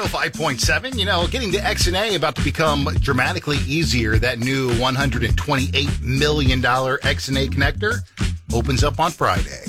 105.7. Getting to XNA about to become dramatically easier. That new $128 million XNA connector opens up on Friday.